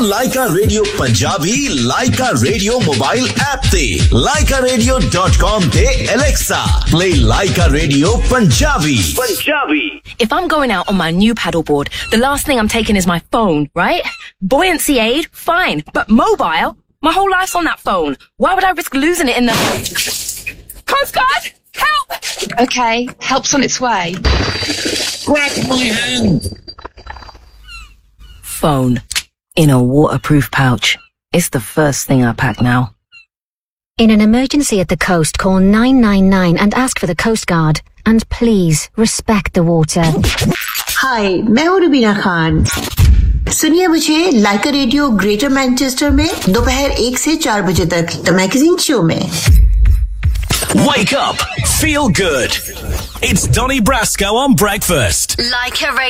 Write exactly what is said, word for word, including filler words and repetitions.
लाइका radio Punjabi लाइका radio mobile app ते लाइका radio dot com ते Alexa play Lyca radio Punjabi Punjabi. If I'm going out on my new paddleboard, the last thing I'm taking is my phone, right? Buoyancy aid, fine, but mobile? My whole life's on that phone. Why would I risk losing it in the... Coast Guard! Help! Okay, help's on its way. Grab my hand! Phone. In a waterproof pouch. It's the first thing I pack now. In an emergency at the coast, call nine nine nine and ask for the Coast Guard. And please, respect the water. Hi, मैं हूँ रुबीना खान. सुनिए मुझे लाइका radio greater Manchester में दोपहर एक से चार बजे तक द मैगजीन शो में. Wake up, feel good. It's Donny Brasco on breakfast. Laika Radio.